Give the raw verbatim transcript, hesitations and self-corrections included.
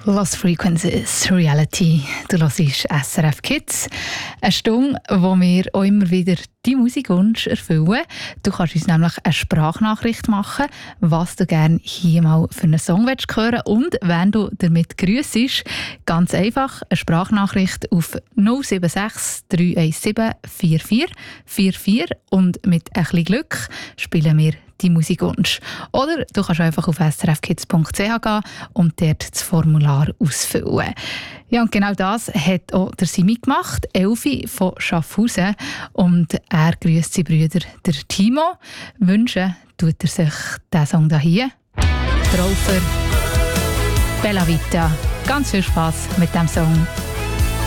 Lost Frequencies, Reality. Du hörst S R F Kids. Eine Stunde, wo wir auch immer wieder deinen Musikwunsch erfüllen. Du kannst uns nämlich eine Sprachnachricht machen, was du gerne hier mal für einen Song hören willst und wenn du damit grüssest. Ganz einfach, eine Sprachnachricht auf null sieben sechs drei eins sieben vier vier vier vier und mit ein bisschen Glück spielen wir die Musikwunsch. Oder du kannst einfach auf s r f kids punkt c h gehen und dort das Formular ausfüllen. Ja, und genau das hat auch der Simi gemacht, Elfi von Schaffhausen. Und er grüßt seine Brüder, der Timo. Wünschen tut er sich diesen Song hier. Traufer, Bella Vita. Ganz viel Spass mit diesem Song.